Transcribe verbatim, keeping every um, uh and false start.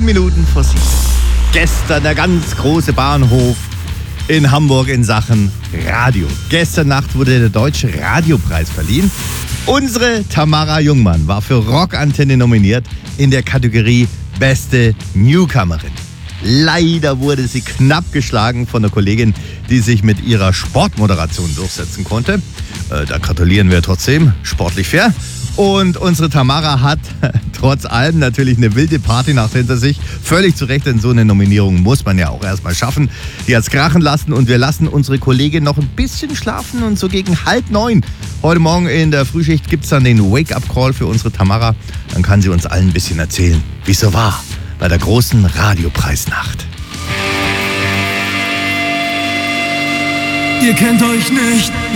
Minuten vor sieben. Gestern der ganz große Bahnhof in Hamburg in Sachen Radio. Gestern Nacht wurde der Deutsche Radiopreis verliehen. Unsere Tamara Jungmann war für Rockantenne nominiert in der Kategorie Beste Newcomerin. Leider wurde sie knapp geschlagen von einer Kollegin, die sich mit ihrer Sportmoderation durchsetzen konnte. Äh, da gratulieren wir trotzdem, sportlich fair. Und unsere Tamara hat trotz allem natürlich eine wilde Partynacht hinter sich. Völlig zu Recht, denn so eine Nominierung muss man ja auch erstmal schaffen. Die hat's krachen lassen und wir lassen unsere Kollegin noch ein bisschen schlafen. Und so gegen halb neun heute Morgen in der Frühschicht gibt's dann den Wake-up-Call für unsere Tamara. Dann kann sie uns allen ein bisschen erzählen, wie es so war bei der großen Radiopreisnacht. Ihr kennt euch nicht